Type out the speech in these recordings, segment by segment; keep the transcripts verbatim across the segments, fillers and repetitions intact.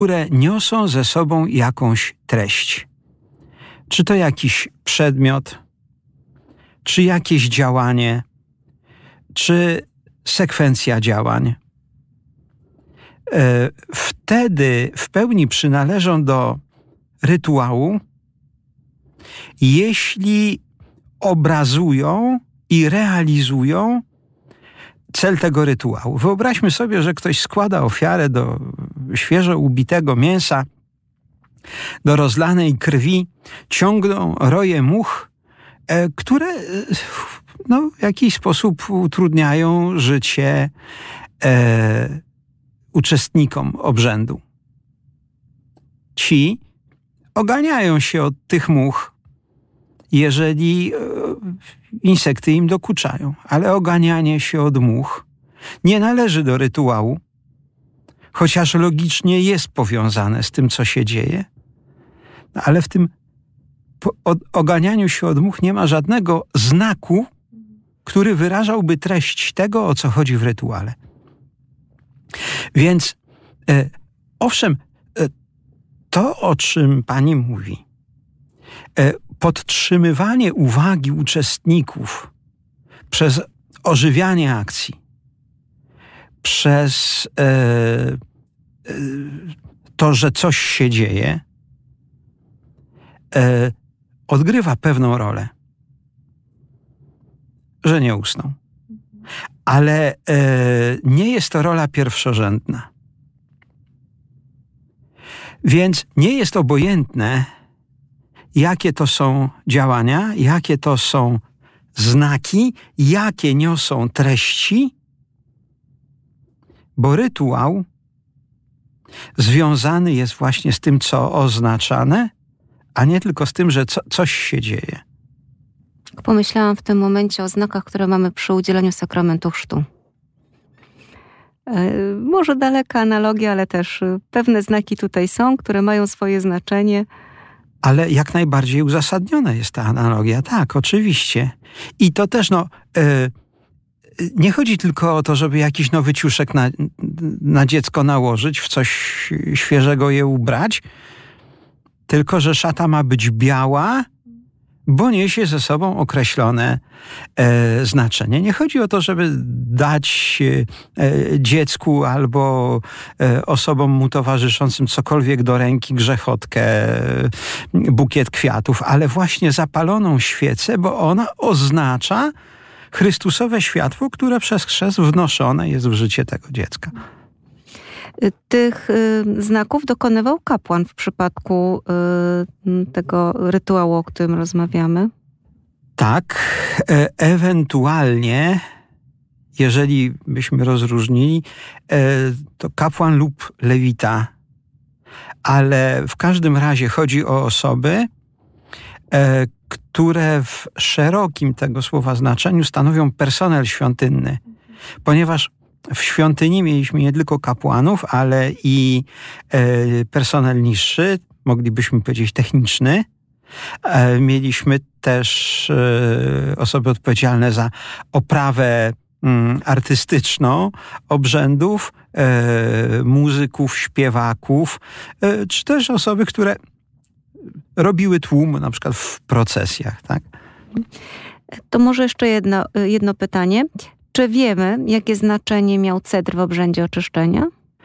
które niosą ze sobą jakąś treść. Czy to jakiś przedmiot, czy jakieś działanie, czy sekwencja działań. Wtedy w pełni przynależą do rytuału, jeśli obrazują i realizują cel tego rytuału. Wyobraźmy sobie, że ktoś składa ofiarę do świeżo ubitego mięsa, do rozlanej krwi, ciągną roje much, które no, w jakiś sposób utrudniają życie e, uczestnikom obrzędu. Ci oganiają się od tych much, jeżeli e, insekty im dokuczają, ale oganianie się od much nie należy do rytuału, chociaż logicznie jest powiązane z tym, co się dzieje, no, ale w tym po oganianiu się od much nie ma żadnego znaku, który wyrażałby treść tego, o co chodzi w rytuale. Więc e, owszem, e, to, o czym pani mówi, e, podtrzymywanie uwagi uczestników przez ożywianie akcji, przez e, e, to, że coś się dzieje, e, odgrywa pewną rolę, że nie usną. Ale e, nie jest to rola pierwszorzędna. Więc nie jest obojętne, jakie to są działania, jakie to są znaki, jakie niosą treści, bo rytuał związany jest właśnie z tym, co oznaczane, a nie tylko z tym, że co, coś się dzieje. Pomyślałam w tym momencie o znakach, które mamy przy udzielaniu sakramentu chrztu. Yy, może daleka analogia, ale też pewne znaki tutaj są, które mają swoje znaczenie. Ale jak najbardziej uzasadniona jest ta analogia. Tak, oczywiście. I to też, no, yy, nie chodzi tylko o to, żeby jakiś nowy ciuszek na, na dziecko nałożyć, w coś świeżego je ubrać, tylko że szata ma być biała, bo niesie ze sobą określone e, znaczenie. Nie chodzi o to, żeby dać e, dziecku albo e, osobom mu towarzyszącym cokolwiek do ręki, grzechotkę, e, bukiet kwiatów, ale właśnie zapaloną świecę, bo ona oznacza Chrystusowe światło, które przez chrzest wnoszone jest w życie tego dziecka. Tych y, znaków dokonywał kapłan w przypadku y, tego rytuału, o którym rozmawiamy? Tak, e, ewentualnie, jeżeli byśmy rozróżnili, e, to kapłan lub lewita, ale w każdym razie chodzi o osoby, e, które w szerokim tego słowa znaczeniu stanowią personel świątynny, ponieważ w świątyni mieliśmy nie tylko kapłanów, ale i e, personel niższy, moglibyśmy powiedzieć techniczny. E, mieliśmy też e, osoby odpowiedzialne za oprawę mm, artystyczną obrzędów, e, muzyków, śpiewaków, e, czy też osoby, które robiły tłum, na przykład w procesjach. Tak? To może jeszcze jedno, jedno pytanie. Czy wiemy, jakie znaczenie miał cedr w obrzędzie oczyszczenia?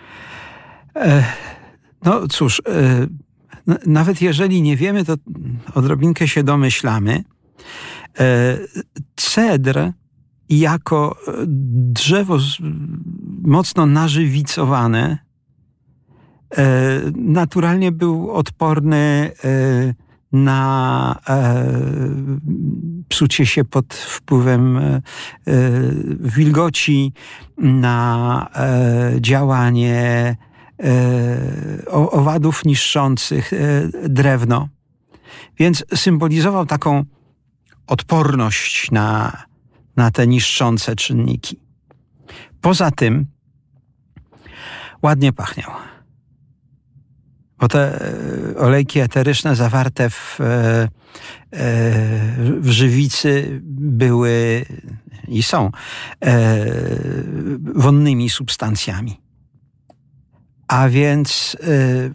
E, no cóż, e, nawet jeżeli nie wiemy, to odrobinkę się domyślamy. E, cedr jako drzewo mocno nażywicowane e, naturalnie był odporny e, na e, psucie się pod wpływem e, wilgoci, na e, działanie e, owadów niszczących e, drewno. Więc symbolizował taką odporność na, na te niszczące czynniki. Poza tym ładnie pachniał. Bo te olejki eteryczne zawarte w, w żywicy były i są wonnymi substancjami. A więc